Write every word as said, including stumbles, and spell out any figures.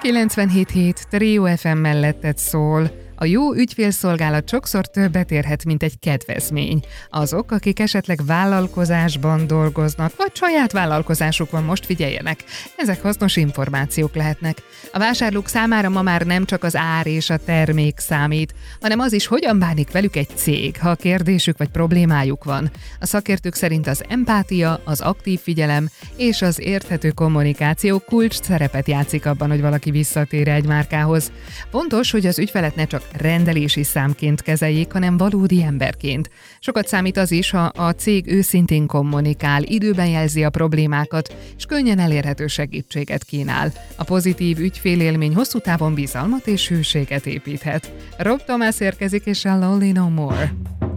kilencvenhét hét Trio ef em melletted szól. A jó ügyfélszolgálat sokszor többet érhet, mint egy kedvezmény. Azok, akik esetleg vállalkozásban dolgoznak, vagy saját vállalkozásuk van, most figyeljenek. Ezek hasznos információk lehetnek. A vásárlók számára ma már nem csak az ár és a termék számít, hanem az is, hogyan bánik velük egy cég, ha kérdésük vagy problémájuk van. A szakértők szerint az empátia, az aktív figyelem és az érthető kommunikáció kulcs szerepet játszik abban, hogy valaki visszatér egy márkához. Fontos, hogy az ügyfelet ne csak rendelési számként kezeljék, hanem valódi emberként. Sokat számít az is, ha a cég őszintén kommunikál, időben jelzi a problémákat, és könnyen elérhető segítséget kínál. A pozitív ügyfélélmény hosszú távon bizalmat és hűséget építhet. Rob Thomas érkezik, és a Lonely No More.